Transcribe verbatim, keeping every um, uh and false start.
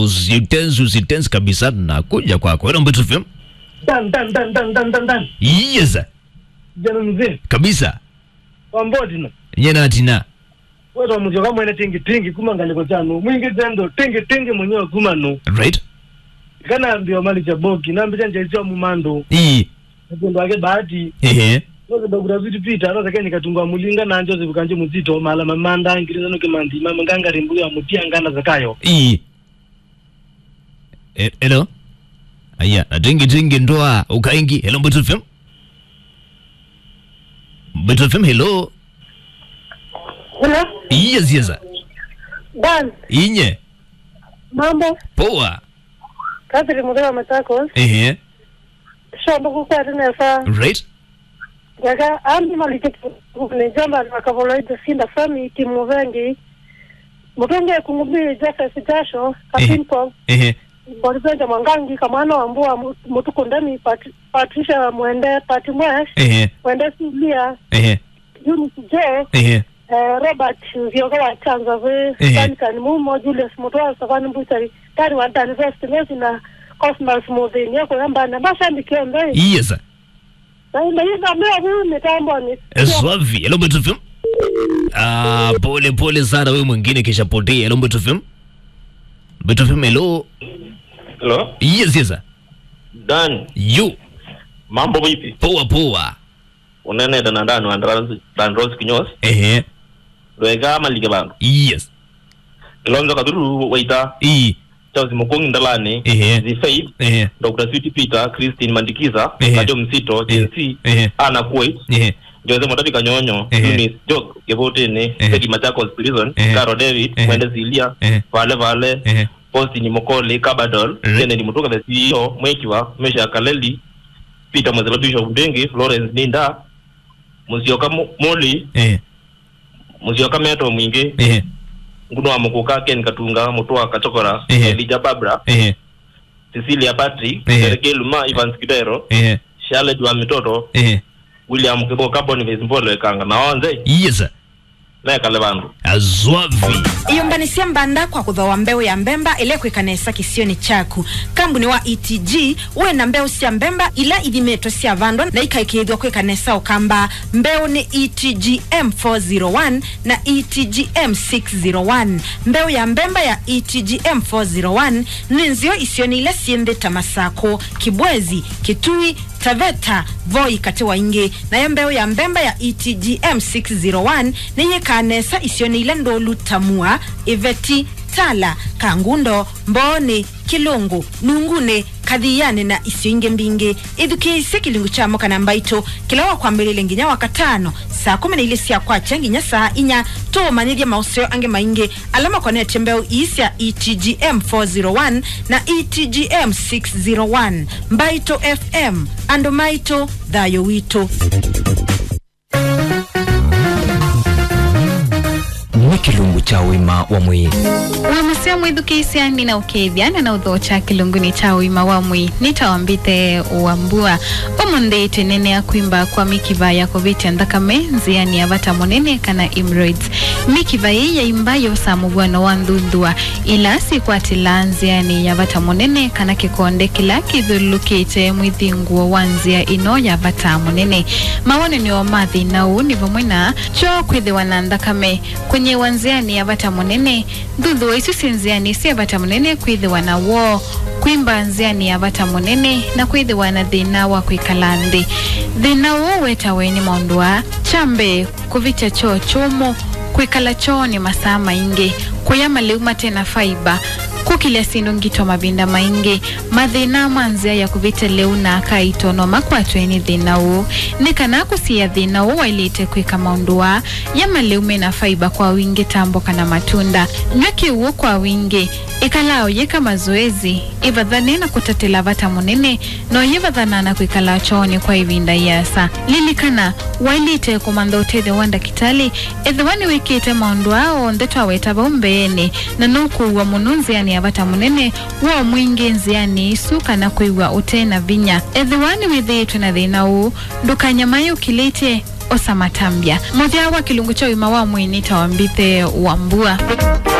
usitense usitense kabisa na kuja kwako. Hello Mbeto F M. Dan dan dan dan dan dan dan. Yes. Jana mzee. Kabisa. Wambodi na. Nyena atina. Wewe mzee kama ina tingi tingi kumangaliko chano. Mwingi tendo tingi tingi mwenyewe kumano. Right. Kana ndio mali cha boki na mbija njaiswa mumando. Eh. Ndio wake bahati. Ehe. Ndio dokura vitu pita roza kenya katunga mulinga na Joseph Bukanje muzito mala mamanda ngiriza no kemandi mama nganga rimbu ya mutia ngana zakayo. Eh. Hello. Aya, tingi tingi ndoa ukaingi. Hello Mbeto F M. Mbeto F M, hello. Hello. Yes, yes. Dan. Inye. Mambo. Poa. Kadri muda Machakos. Ehe. Shamba kwa tena fa. Right. Gaga ambi maliketu kune jamba nakavoloida sinda fami timu vengi. Mutonge kungumbi jasa sijasho kapinpo. Ehe. Borizenja mwangangi kamano ambua mutukundami Patricia Mwende Patimwesh. Ehe. Mwende Silia. Ehe. Yuni Sije. Ehe. Robert Vyoga wa Chanza ve Sanikani Mumo Julius Mutoa Savani Mbutari Tari wa Dani Vestimesi na Cosmos Movini yako yamba na Mashandi Kembe. Yes. Na ina hiza mea huu mitambo ni Swavi. Hello Mbeto F M. Ah, pole pole sana wewe mwingine kisha potea. Hello Mbeto F M. Mbeto F M, hello. Hello. Yes, yes. Dan. You. Mambo vipi? Poa poa. Unene dana ndani wa Dan Rose Kinyos. Ehe. Rwega malike bangu. Yes. Kilonzo kaduru waita. Eh. Chauzi Mukongi Ndalani. Ehe. The Faith. Ehe. Doctor Sweetie Peter, Christine Mandikiza, Kajo Msito, Jensi, Ana Kuwait. Ehe. Jose Motati Kanyonyo, Eunice Joke, Kevote ne, Peggy Machakos Prison, Caro David, Mwende Zilia, Vale Vale, Posti ni Mokole, Kabadol, Tene ni Mutoka the C E O, Mwekiwa, Mesha Kaleli, Peter Mwezela Bishop Mdengi, Florence Ninda, Musioka Moli, Musioka Meto Mwingi, Nguno wa Mukuka, Ken Katunga, Mutua Kachokora, Elijah Babra, Cecilia Patrick, Sereke Luma, Ivan Skidero, Charlotte wa Mitoto, William Kibo Carbon Vezmbole Kanga, na onze. Yes. Na Kalevandu. Azwavi. Iyombanisia mbanda kwa kuthoa mbeu ya mbemba ile kwikanesa kisioni chaku. Kambuni wa E T G uwe na mbeu sia mbemba ila idhimeto sia vandwa na ikaikidhwa kwikanesa okamba mbeu ni E T G M four oh one na E T G M six oh one. Mbeu ya mbemba ya E T G M four oh one ninzio isioni ile siende Tamasako, Kibwezi, Kitui, Taveta, Voi Katewa Inge. Na ya mbeu ya mbemba ya E T G M six oh one nenye kanesa isioni ile Ndolu, Tamua, Iveti, Tala, Kangundo, Mbone, Kilungu, Nungune, Kadhiyane na Isioinge Mbinge. Edukise kilingu cha moka na mbaito kilawa kwa mbele lenginya wakatano saa kumi na ile siya kwa changi nya saa inya to manidya mauseo ange mainge alama kwa nete mbeo isi ya E T G M four oh one na E T G M six oh one. Mbaito F M ando maito dhayo wito. Kilungu cha wima wa mwi Wamusia mwidukisia nina ukeibiana na udhocha kilungu ni cha wima wa mwi nitawambite uambua omunde tenene ya kuimba kwa mikiva ya koviti andakame nziani ya vata monene kana Emirates. Mikiva hii ya imbayo samu buwano wandundua ila si kwa tila nziani ya vata monene kana kikonde kila kidhulukite mwithinguwa wanzia ino ya vata monene. Mawane ni omadhi na u nivomwena cho kwithe wanandakame kwenye wanziani ya vata monene ndudhu isu sinziani si ya vata monene kwithe wana wo kuimba nziani ya vata monene na kwithe wana dhina wa kuikalandi dhina wo weta weni maundua chambe kuvita cho chomo kuikala cho ni masaa maingi kuyama leuma tena faiba kukilia sindo ngito mabinda maingi madhina manzia ya kuvita leuna kaito no makwatu eni dhina u nikana kusiya dhina u wailite kuika maundua ya maleume na faiba kwa wingi tambo kana matunda nyoki uo kwa wingi ikalao yeka mazoezi ibadhane na kutatela vata monene no yibadhana na kuikala chooni kwa ivinda yasa lilikana wailite kumanda utede wanda kitali edhwani wikite maundua o ndetu awetaba umbeene na nuku wa mununzi yani ya vata monene wa mwingi nziani isuka na kuiwa utena vinya edhwani withi na dhina u nduka nyamayo kilite osamatambia. Mwadhi awa kilungu cha wima wa mwini tawambite uambua.